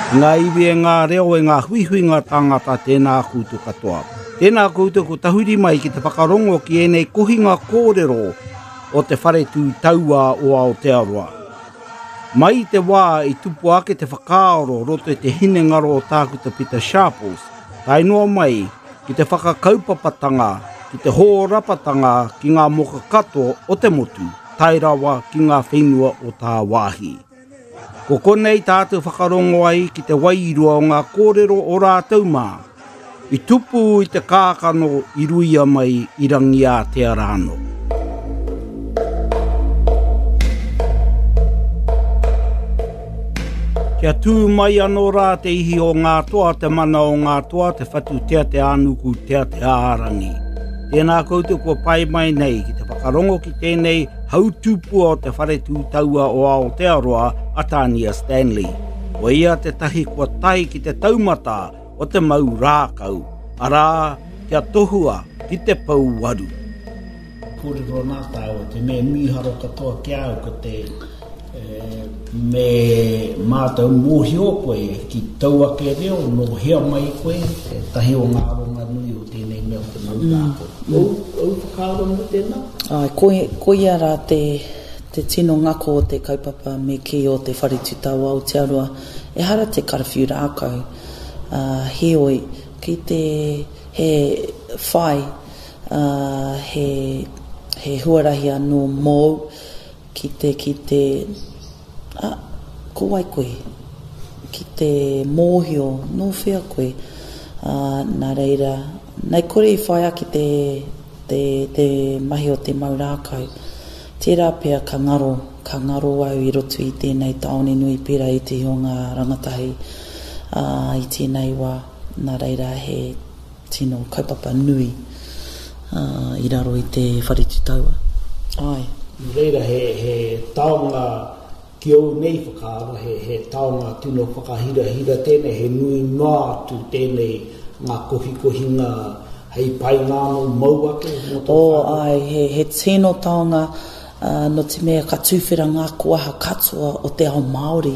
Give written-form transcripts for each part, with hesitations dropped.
Ngā iwi e ngā reo e ngā huihuinga tangata tēnā koutou katoa. Tēnā koutou ko tahuri mai ki te whakarongo ki enei kohinga kōrero o te whare tū taua o Aotearoa. Mai te wā i tupu ake te whakaoro roto e te hine ngaro o tākuta Peter Sharples, tainoa mai ki te whakakaupapatanga, ki te hōrapatanga ki ngā moka kato o te motu, tairawa ki ngā whenua o tā wāhi. Ko konei tātou whakarongo ai ki te wairua o ngā kōrero o rātou mā, i tupu i te kākano i ruia mai i rangi a te arano. Kia tū mai anō rā te ihi o ngā toa, te mana o ngā toa, te whatu tea te ānuku, tea te ārangi. Tēnā koutou kua pai mai nei ki te whakarongo ki tēnei hautupua o te whare tū taua o Aotearoa a Tania Stanley. O ia te tahi kua tai ki te taumata o te mau rākau, arā kia tohua ki te pau waru. Kōrero nā tāua te me miharo katoa ki au ko te me mātou mōhio koe ki tauake reo, no hea mai koe, te tahi o ngā ronga nui o tēnei mea o te mau tāko. Au whakarongo tēnā? Ko ia rā te tino ngako o te kaupapa me ki o te wharetu tau Aotearoa, e hara te karawhiu rākau. He oi, ki te he whai, he huarahi anō mōu, ki te ko wai koe, ki te mōhio, no whea koe, nā reira, nei kore i whaia ki te mahi o te maurākau, tērā pia ka ngaro au i rotu i tēnei taone nui pera i te o ngā rangatahi, i tēnei wā, nā reira he tino kaupapa nui, i raro i te wharetu taua. Ai. Reira he taonga ki au nei whakaara, he taonga tino whakahira tēnei, he nui ngā atu tēnei ngā kohinga, hei pai ngāno mauake. Ai, he tino taonga no te mea ka tūwhera ngā kuaha katoa o te ao Māori.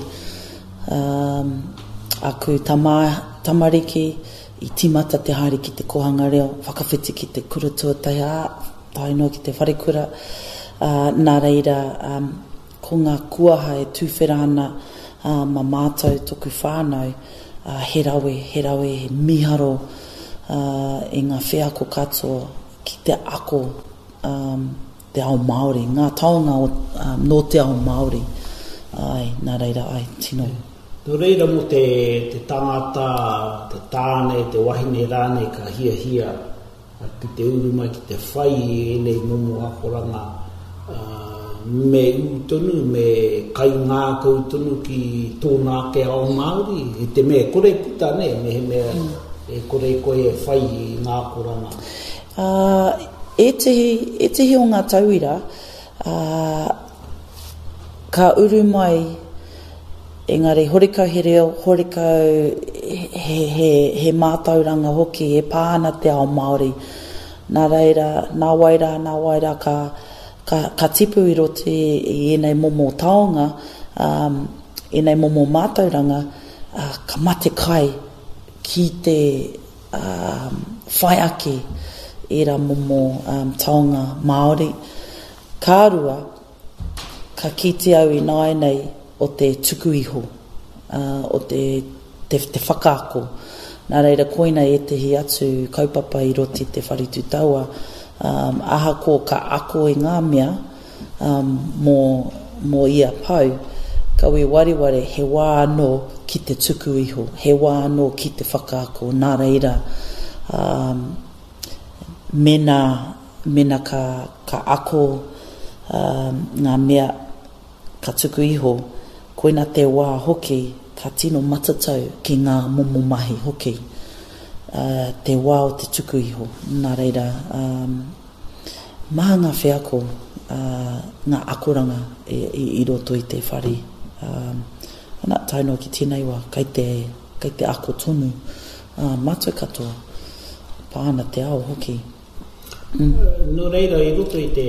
Aku tamariki i timata te haere ki te kohanga reo, whakawhiti ki te kuratua tainoa ki te wharekura, nā reira, ko ngā kuaha e tūwhera ana ma mātou toku whānau, he rawe, he miharo e ngā wheako katoa ki te ako te ao Māori, ngā taonga no te ao Māori. Ai, nā reira, ai, tino. Tō reira mo te tangata, te tāne, te wahine rāne ka hia, ki te urumai, ki te whai, enei momo akoranga, me utonu, me kai ngā kautonu ki tōnā ke ao Māori, i te mea kore puta ne, me he mea e kore koe e whai i ngā koranga. E tehi o ngā tauira, ka uru mai, engari horikau he reo, horikau he mātauranga hoki, e pāna te ao Māori. Nā reira, nā waira ka tipu i rote i enei momo taonga, enei momo mātauranga, ka mate kai ki te whai ake i ra momo taonga Māori. Ka rua, ka kite au i nāi nei o te tuku iho, o te whakaako. Nā reira koina e tehi atu kaupapa i roti te wharetu taua, aha ko ka ako i ngā mea mō ia pau, ka wariware he wā anō ki te tuku iho, he wā anō ki te whakaako. Nā reira, mena ka ako ngā mea ka tuku iho, koina te wā hoki ka tino matatau ki ngā momo mahi hoki, te wā o te tuku iho. Nā reira, maha ngā wheako, ngā akoranga i roto i te whare. Ana tainoa ki tēnei wā, kei te ako tonu, mātou katoa, pāna te ao hoki. No reira, i roto i te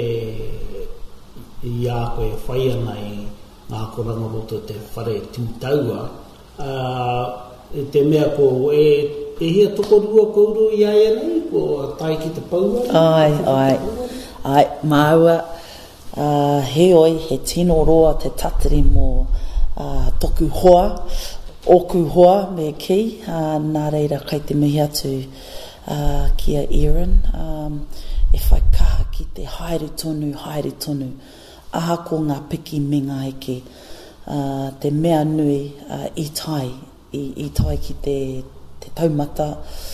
i a koe whai ana i ngā koranga roto te whare tūtaua, e te mea ko e hia tokorua kouru i aia nei, ko tai ki te paua. Ai, maua, heoi, he tino roa te tatari mō toku hoa, oku hoa me ki, nā reira kai te mihi atu kia Erin, e whai kaha ki te haere tonu, aha ko ngā piki me ngā eke, te mea nui i tai ki te taumata,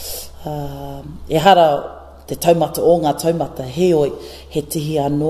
e hara te taumata o ngā taumata, heoi, he tihi anō,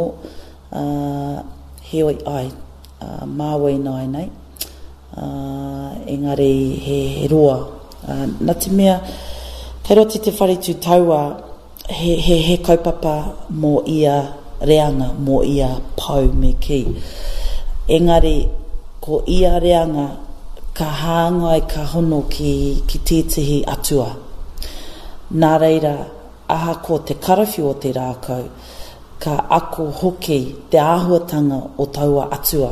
heoi ai, māwei nai nei, engari he roa. Nā te mea, te roti te wharetu taua, he kaupapa mō ia reanga, mō ia pau me ki. Engari, ko ia reanga, ka hāngai ka hono ki tētahi atua. Nā reira, aha ko te karawhi o te rākau, ka ako hoki te āhuatanga o taua atua.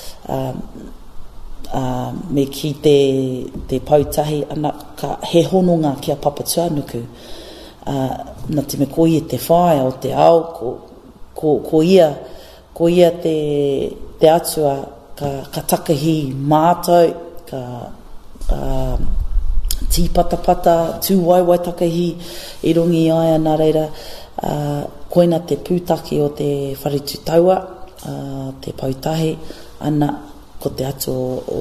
Me ki te pautahi, ana ka he hononga kia papatuanuku. Na te me ko ia te whae o te ao, ko ia te atua ka takahi mātou, ka tīpatapata, tūwaiwai takahi i rongi aia nā reira, koina te pūtaki o te wharetu taua, te pautahi, ana ko te atu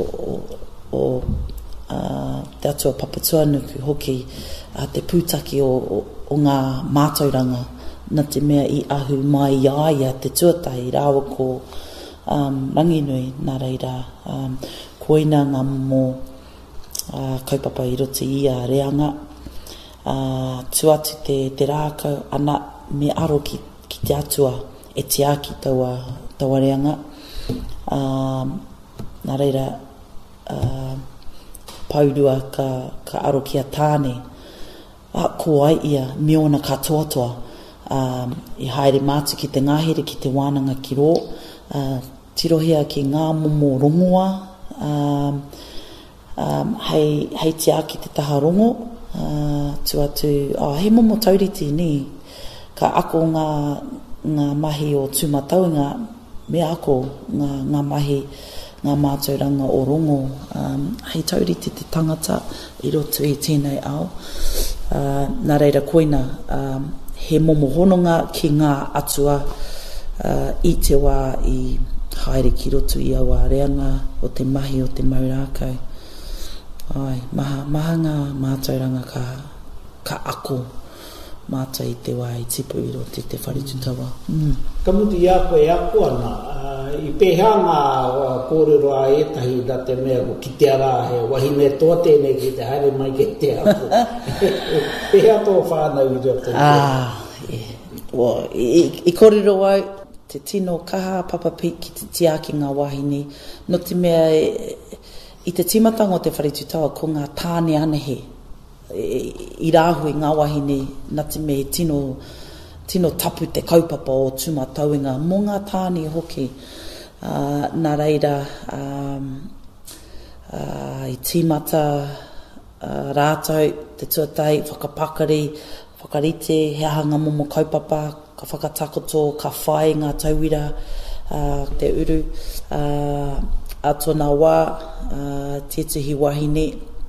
te atu o papatuanuku hoki, te pūtaki o ngā mātauranga, na te mea i ahu mai iaia te tuatai, rāua ko ranginui nā reira, koina ngā mō kaupapa i roti i a reanga, tuatu te rākau, ana me aro ki te atua, e te aki taua reanga. Nā reira, paurua ka aro ki a tāne, ko ai ia, miona ka toatoa, i haere mātu ki te ngahere, ki te wānanga ki rō, tirohia ki ngā momo rongoa, hei te aki te taha rongo, tuatu, he momo tauriti ni, ka ako ngā mahi o tūmataunga, me ako ngā mahi, ngā mātauranga o rongo, hei tauriti te tangata, i roto i tēnei au. Nā reira koina, he momo hononga ki ngā atua, i te wā i haere ki roto i aua reanga o te mahi o te maurākau. Ai, maha ngā mātauranga ka ako mātai i te wā i tipu i roto te wharetu taua. Ka mutu i a koe ana, i pēhea ngā kōrero a etahi da te mea ko ki te ara he wahine toa tēnei ki te haere mai ki te ako. Pēhea tō whānau i roto. I kōrero au, te tino kaha papapi ki te tiaki ngā wahine, no te mea i te timatanga o te wharetu taua ko ngā tāne anehe, i rāhui ngā wahine, na te mea tino tapu te kaupapa o tūmatauinga, mō ngā tāne hoki, nā reira, i tīmata rātau, te tuatai, whakapakari, whakarite, he hanga momo kaupapa, ka whakatakoto, ka whae ngā tauira, te uru, a tōna wā, tētahi wahine.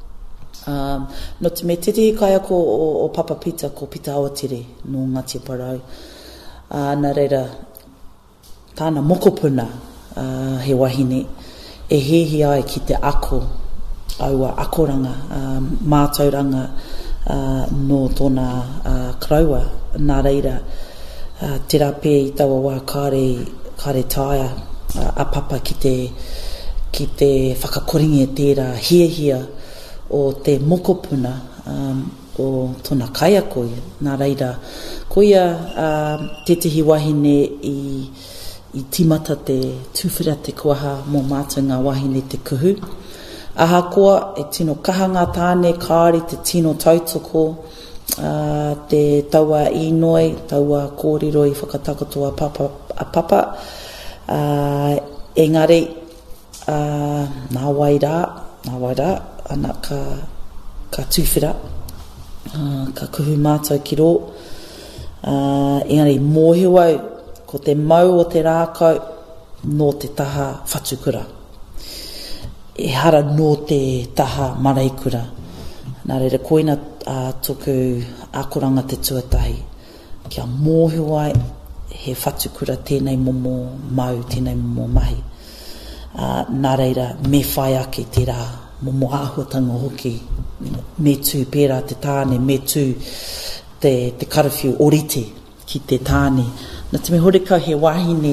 No te me tētahi kaia ko o papapita, ko pita awatere, no Ngāti Parau. Nā reira, tāna mokopuna, he wahine, e hehi ai ki te ako, aua akoranga, mātauranga, no tōna kraua, nā reira, te rape i taua wā kāre tāia, a papa ki te whakakoringi e tērā hiahia o te mokopuna o tōna kaia koe, nā reira. Koia tētahi wahine i timata te tūwhira te kuaha mō mātou ngā wahine te kuhu. Aha koa e tino kahanga tāne, kāri te tino tautoko, te taua inoi, taua kōrero i whakatakotoa a papa. Engari, nā waira, ana ka tūwhira, ka kuhu mātou ki rō. Engari mōhio au, ko te mau o te rākau, no te taha whatukura. E hara no te taha maraikura. Nā reira koina toku akoranga te tuatahi. Kia mōhio ai, he whatukura tēnei momo mau, tēnei momo mahi. Nā reira, me whai ake te rā, momo āhuatanga hoki, me tū pērā te tāne, me tū te karawhiu orite ki te tāne. Nā te me horeka he wahine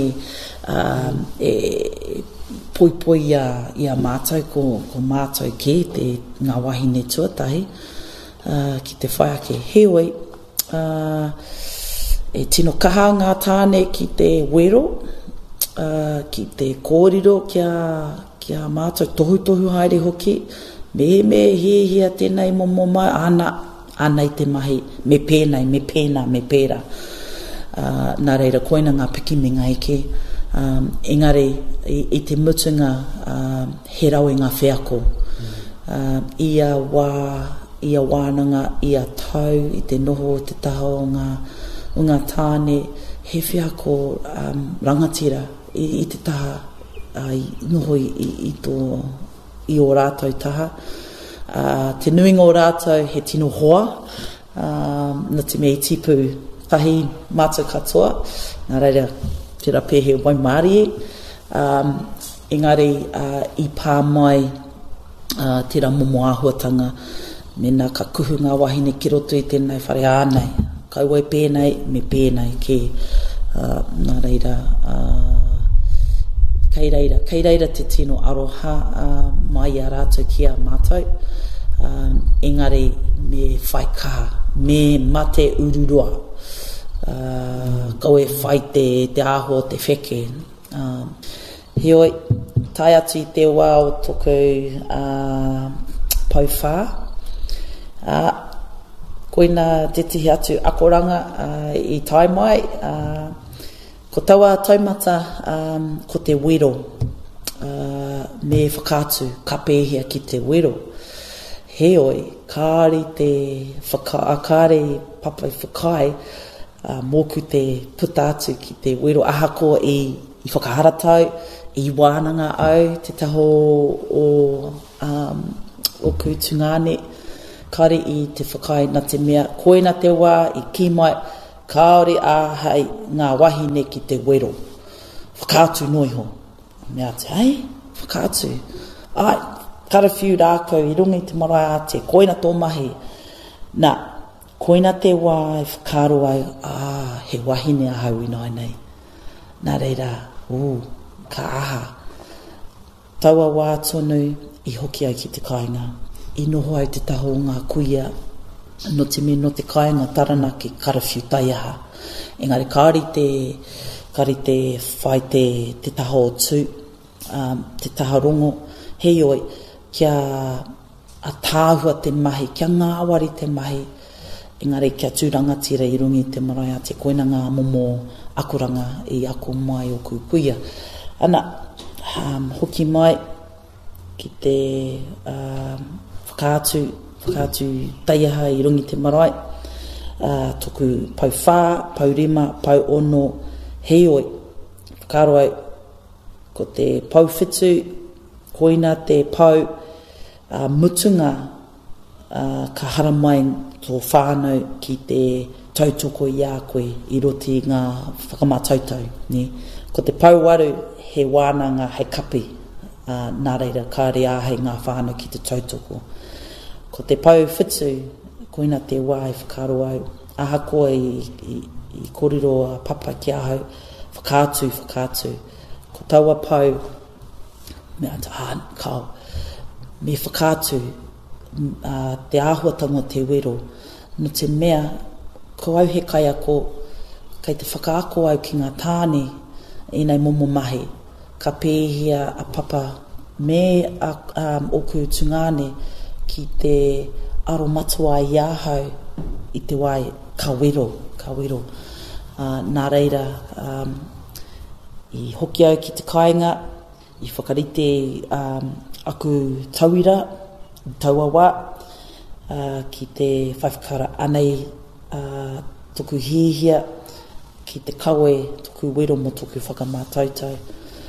poi ia mātou ko mātou ki ngā wahine tuatahi ki te whai ake heoi. E tino kaha ngā tāne ki te wero, ki te kōrero kia mātou tohu haere hoki, me hia tēnei momo mai, ana i te mahi, me pēra. Nā reira koina ngā pikiminga eke, engari i te mutunga he rau i ngā wheako. Ia wānanga, ia tau, i te noho, te taho o ngā tāne, he wheako rangatira i te taha noho i o rātou taha. Te nuinga o rātou he tino hoa, na te mea i tipu tahi mātou katoa, nā reira te rape he Waimarie, engari i pā mai tērā momo āhuatanga, mena ka kuhu ngā wahine ki roto i tēnei whare ānei, kauai pēnei, me pēnei ke, nā reira, kei reira te tino aroha mai a rātou ki a mātou, engari me whai kaha, me mate ururua, koe whai te aho, te wheke. Heoi, tai atu i te wā o toku pauwhā. Koina te tihi atu akoranga i tai mai. Ko taua taumata ko te wero, me whakātu, ka pēhia ki te wero. Heoi, kāre te kāre papai whakai, mōku te puta atu ki te wero ahako i whakaharatau, i wānanga au, te taho o kūtungane, kāre i te whakai na te mea, koina te wā, i ki mai, kāore āhei ngā wahine ki te wero. Whakātu noiho. Mea te, hei, whakātu. Ai, karawhiu rākau, i runga i te marae a te, koina tō mahi. Nā, koina te wā, i whakaro ai, he wahine ahau inai nei. Nā reira, ka aha. Taua wā tonu, i hoki ai ki te kāinga. I noho ai te taho o ngā kuia, no te me no te kāinga taranaki karawhiu taiaha. Engari kāri te whai te taho o tū, te taha rongo, hei oi, kia a tāhua te mahi, kia ngāwari te mahi, engari kia tūrangatira i rungi te marae a te koina ngā momo akuranga i ako mai o kukuia. Ana, hoki mai ki te whakātu taiaha i rungi te marae, toku pau whā, pau rima, pau ono, hei oi, whakaro ai, ko te pau whitu, koina te pau mutunga, ka haramai tō whānau ki te tautoko i a koe i roti ngā whakamatautau. Ko te pau waru he wānanga he kapi, nā reira kāre āhei ngā whānau ki te tautoko. Ko te pau whitu, koina te wā i whakaro au, aha koe i koriro a papa ki ahau, whakātu. Ko taua pau, mea ta kau, me whakātu, te āhuatanga te wero, no te mea, ko au he kai ako, kei te whakaako au ki ngā tāne, i nei momo mahi, ka pēhia a papa, me o kūtungane, ki te aromatua i ahau, i te wai, ka wero. Nā reira, i hoki au ki te kāinga, i whakarite aku tauira, taua wā, ki te whaiwhakara anei tuku hihia, ki te kawe, tuku wero mo tuku whakamātautau.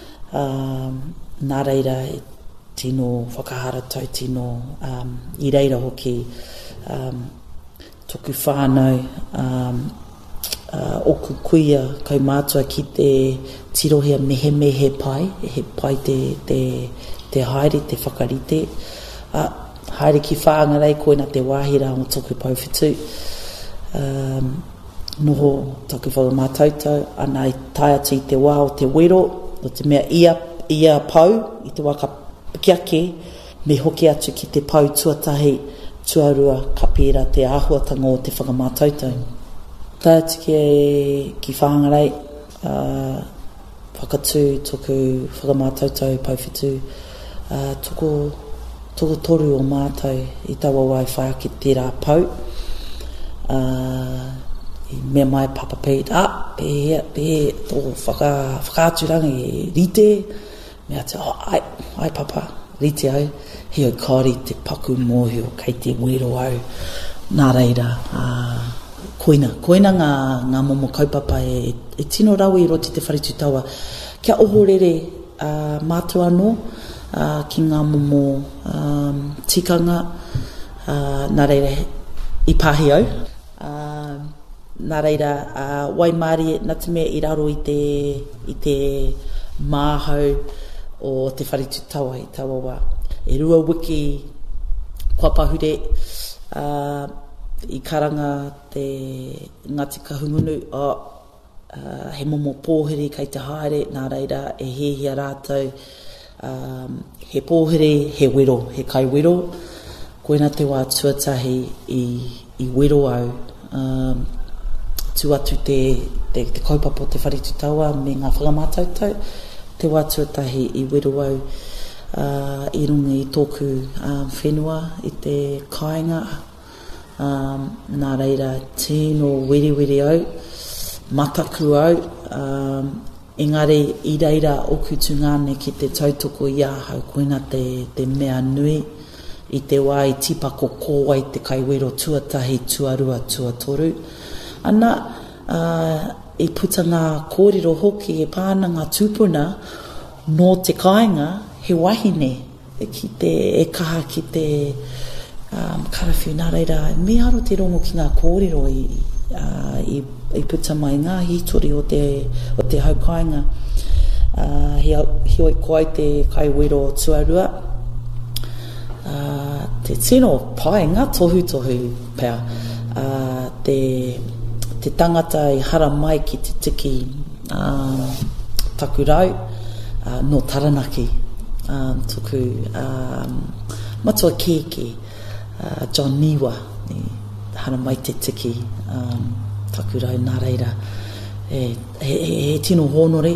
Nā reira, tino whakahara tau tino, I reira hoki, tuku whānau, oku kuia kau mātua ki te tirohia mehe mehe pai, he pai te haere, te whakarite. Haere ki whaangarei koina te wāhira o tuku pauwhitu. Noho tuku whakamātautau, ana I tai atu I te wā o te wero, o te mea ia pau, I te waka pikiake, me hoki atu ki te pau tuatahi, tuarua, ka pēra te āhuatanga o te whakamātautau. Tai atu ki whaangarei, whakatū, tuku whakamātautau, pauwhitu, tuku toru o mātou I taua wai whai ki tērā pau. I mea mai papa peit, pe, tō whakāturanga I rite, mea te, ai papa, rite au, heo kāri te paku mōhio, kei te wero au, nā reira, koina ngā momo kaupapa e tino rawi I roti te wharitu taua, kia ohorere mātua anō, ki ngā momo tikanga, nā reira I pāhi au, nā reira, wai Māori, nā te mea I raro I te māhau o te wharitu taua I taua wā. E rua wiki kua pahure, I karanga te Ngāti Kahungunu, he momo pōhiri kei te haere, nā reira e hehia rātou, he pōhiri, he wero, he kai wero, koina te wā tuatahi I wero au, tu atu te kaupapa te wharitu taua me ngā whakamātautau, te wā tuatahi I wero au, I runga I tōku whenua, I te kāinga, nā reira tēno were au, mataku au, engari I reira oku tungane ki te tautoko I ahau, koina te mea nui, I te wā I tipako kōwai te kaiwero tuatahi, tuarua, tuatoru. Ana, I puta ngā kōrero hoki e pāna ngā tūpuna no te kāinga, he wahine, e kaha ki te karawhiu nā reira, me aro te rongo ki ngā kōrero I puta mai ngā hitori o te haukainga. Hioi koai te kaiwero tuarua, te tino pai ngā tohu pēr, te tangata I hara mai ki te tiki takurau, no Taranaki, tuku matua kēke, John Niwa, hara mai te tiki takurau nā reira. He tino honore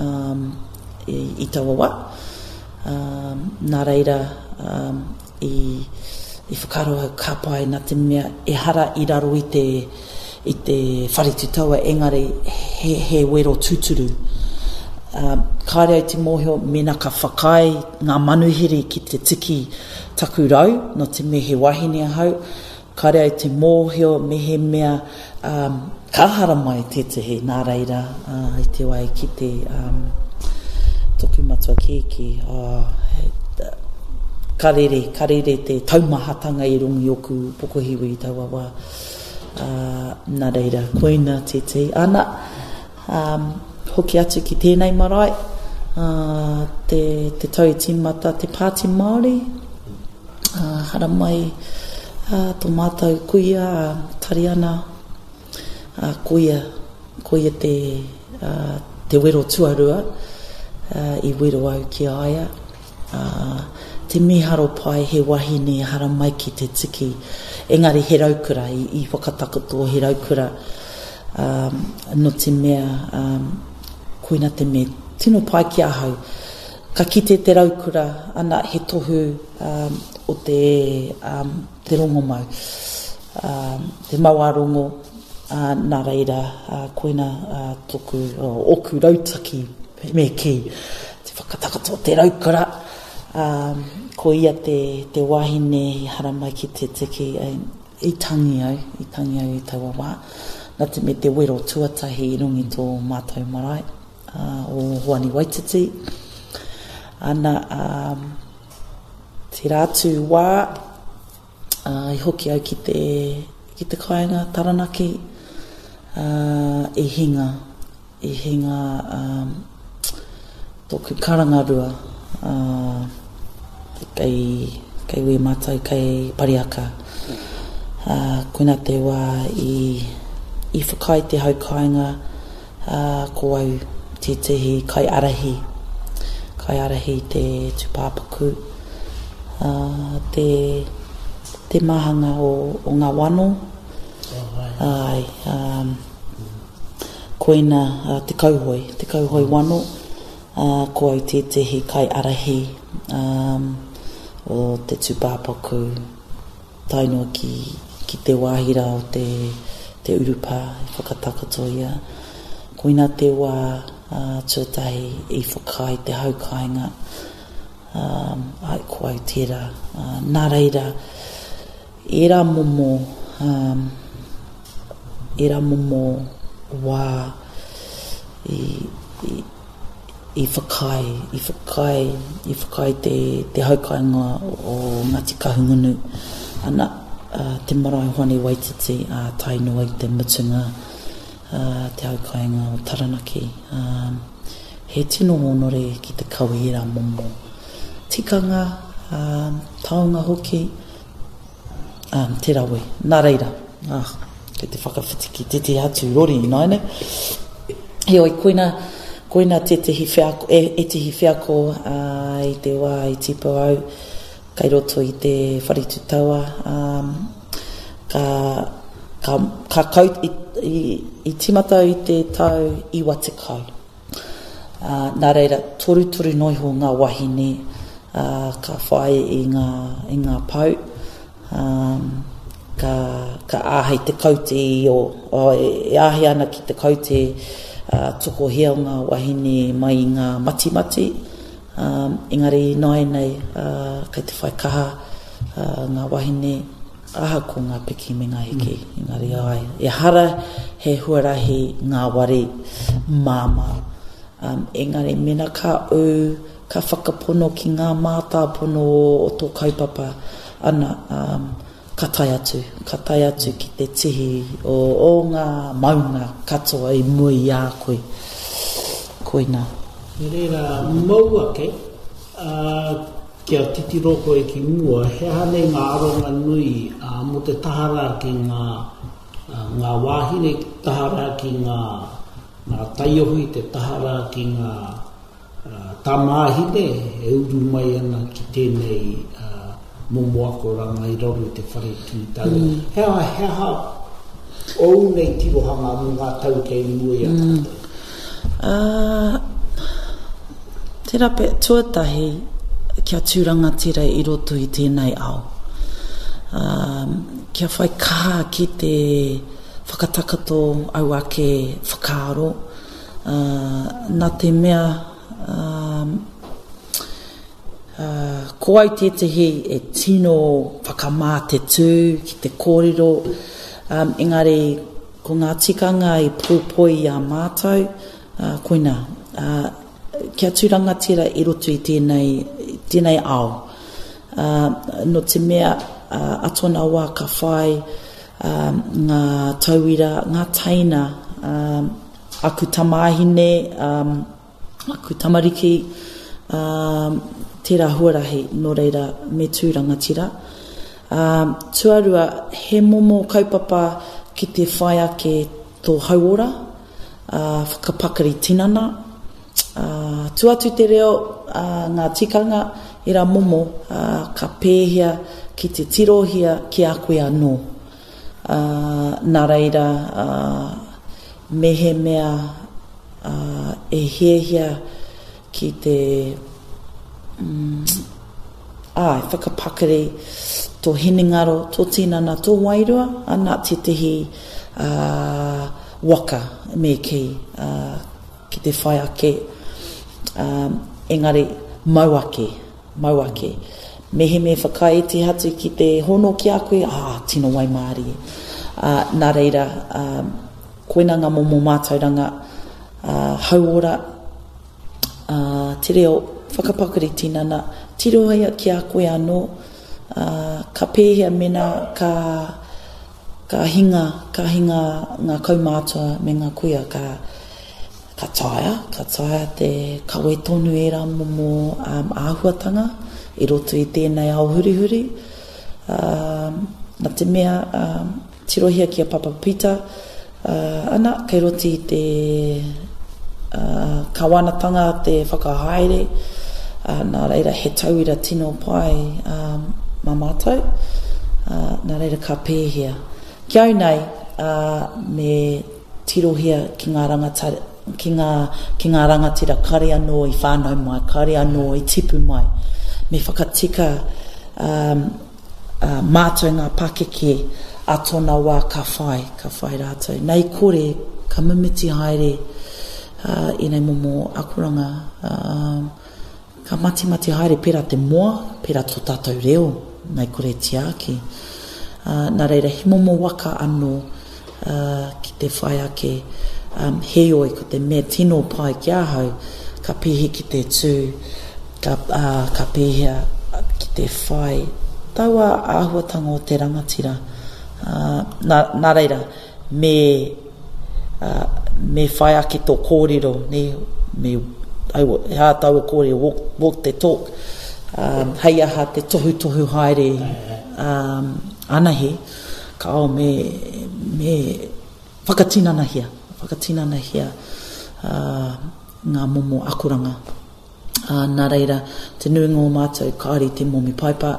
I taua wā, nā reira I whakaroa kāpai nā te mea e hara I raro I te wharitu taua engari he wero tūturu. Kāre au te mōhio mena ka whakai ngā manuhiri ki te tiki takurau no te me he wahine ahau. Kāre au te mōhio me he mea kāhara mai tētahi nā reira I te wai ki te toku matua kēke. Karere te taumahatanga I rungi oku pokohiwi I taua wā. Nā reira, koina tētei. Ana, hoki atu ki tēnei marae, te tau tīmata, te Pāti Māori, hara mai tō mātou kuia, tariana, kuia te wero tuarua, I wero au ki aia, te miharo pai he wahine hara mai ki te tiki, engari he raukura, I whakatakoto he raukura, no te mea, koina te mea, tino pai ki ahau, ka kite te raukura, ana he tohu o te rongo mau, te mauarongo, nā reira, koina toku oku rautaki me ki, te whakatakato te raukura, ko ia te wahine i hara mai ki te tiki i tangi au i taua wā. Nā te me te wero tuatahi i rungi tō mātou marae o Hoani Waititi. Ana te rātu wā i hoki au ki te kāinga Taranaki i hinga tōku karangarua kei we mātou kei Pariaka. Koina te wā i whakai te haukainga ko au tētehi kai arahi te tupāpaku te mahanga o ngā wano koina te kauhoi wano ko au tētehi kai arahi o te tupāpaku tainua ki te wāhira o te urupa i whakatakatoia. Koina te wā tuatahi i whakai te haukainga ai ko au tērā. Nā reira, era momo wā i whakai te haukainga o Ngāti Kahungunu. Ana te marae Hoani Waititi tainua i te mutunga te haukainga o Taranaki. He tino honore ki te kauira momo. Tikanga, taunga hoki, te rawe. Nā reira, ke te whakawhitiki, te atu rori naine. Heoi, koina te tehi whiako i te wā i tipu au, kai roto i te wharitu taua, ka kau i timata i te tau i watikau. Nā reira, toru noiho ngā wahine, ka whae i ngā pau, ka āhei te kaute e āhei ana ki te kaute toko hea o ngā wahine mai i ngā mati. Engari noai nei, kei te whai kaha ngā wahine, aha ko ngā piki me ngā hiki. Engari ai, e hara he huarahi ngā wari māma. Engari mena ka whakapono ki ngā mātāpono o tō kaupapa ana katai atu ki te tihi o ngā maunga katoa i mui i a koina. Reira maua ke, kia titiroko e ki mua, he hane ngā aronga nui mo te tahara ki ngā wāhine, tahara ki ngā taiohui, te tahara ki ngā tamāhine, e uru mai ana ki tēnei momoako ranga i roru te whare ki tau. Hea ou nei tirohanga mo ngā tau kei mui a tātou. Te rape tuatahi kia tūranga tira i roto i tēnei ao. Kia whai kaha ki te whakatakato au ake whakaaro. Nā te mea ko au tētahi e tino whakamā te tū ki te kōrero. Engari, ko ngā tikanga i pōpoi a mātou, koina, kia tūranga tira i roto i tēnei ao. No te mea atona wā ka whai ngā tauira, ngā taina, aku tamāhine, aku tamariki, tērā huarahi no reira me tūranga tira. Tuarua, he momo kaupapa ki te whai ake tō hauora, whakapakari tinana. Tuatu te reo ngā tikanga i rā momo ka pēhia ki te tirohia ki a koe anō. Nā reira mehe mea e hiehia ki te whakapakari tō hinengaro, tō tinana, tō wairua, ana te tehi waka me ki te whai ake. Engari, mau ake. Mehe me whakaete hatu ki te hono ki a koe, tino wai Māori. Nā reira, koina ngā momo mātauranga, hauora, te reo whakapakari tinana, tirohia ki a koe anō, ka pēhea mena, ka hinga ngā kaumātua me ngā kuia, ka taia te kawe tonu e rā momo āhuatanga, i roto i tēnei au hurihuri. Nā te mea, tirohia ki a Papa Pita, ana, kei roti i te kawanatanga te whakahaere, nā reira he tauira tino pai mā mātou, nā reira ka pēhea. Kia au nei, me tirohia ki ngā rangatira, ki ngā rangatira kare anō i whānau mai, kare anō i tipu mai, me whakatika mātou ngā pakeke a tōna wā ka whai rātou. Nei kore, ka mimiti haere i nei momo akuranga, ka mati haere pera te moa, pera tō tātou reo, nei kore te ake. Nā reira, he momo waka anō ki te whai ake, he oi ko te mea tino pai ki ahau, ka pihi ki te tū, ka pihia ki te whai. Taua āhuatanga o te rangatira. Nā reira, me whai ake tō kōrero, me taua kōrero, walk the talk, hei aha te tohu haere, anahi, ka au me whakatinana hia, ngā momo akuranga. Nā reira, te nuinga o mātou, kāri te momi paipa,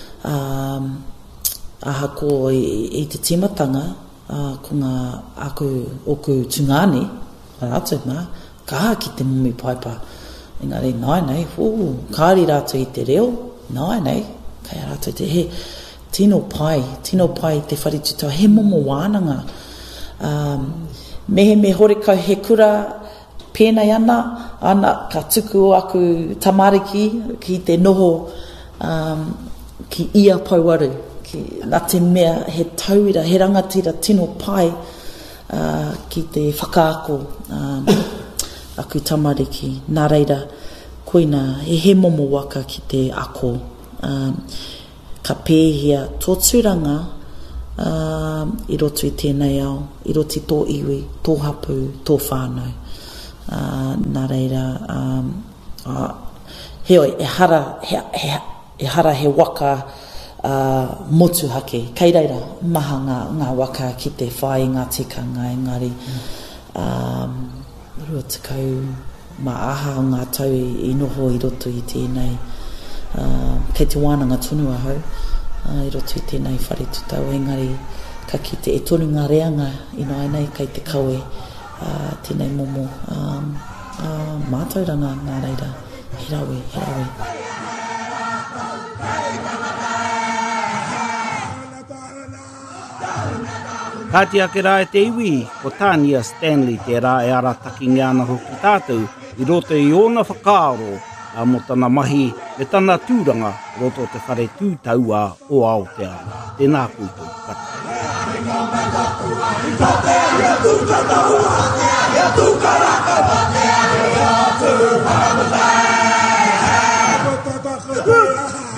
aha ko i te timatanga, ko ngā oku tungane, rātou mā, kā ki te momi paipa. Engari, nai nei, kāri rātou i te reo, nai nei, kai rātou te he, tino pai te wharitutau, he momo wānanga. Mehe me horekau he kura pēnei ana ka tuku o aku tamariki ki te noho ki ia pauaru, nā te mea he tauira, he rangatira tino pai ki te whakaako aku tamariki. Nā reira, koina he momo waka ki te ako. Ka pēhia tō tūranga i roto i tēnei au, i roti tō iwi, tō hapu, tō whānau. Nā reira, heoi, e hara he waka motu hake. Kei reira, maha ngā waka ki te whai, ngā tikanga, engari. Rua tikau, ma aha o ngā tau i noho i roto i tēnei. Kei te wānanga tonu ahau, i roto i tēnei wharitutau, engari ka ki te e tonu ngā reanga i noa nei, kei te kawe, tēnei momo, mātauranga nā reira, he rawe. Kāti ake rā e te iwi, ko Tania Stanley te rā e ara takingi ana hoki tātou, i roto i ona whakaaro, mo tana mahi, me tana tūranga, roto te whare tūtaua o Aotearoa. Tēnā koutou kata. Ia tu karaka,